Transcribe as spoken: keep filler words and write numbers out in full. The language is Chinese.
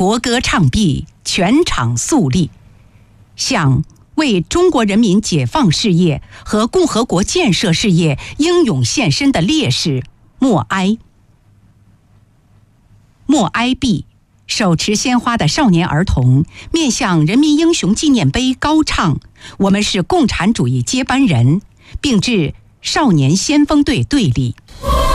国歌唱毕，全场肃立，向为中国人民解放事业和共和国建设事业英勇献身的烈士默哀。默哀毕，手持鲜花的少年儿童面向人民英雄纪念碑高唱我们是共产主义接班人，并致少年先锋队队礼。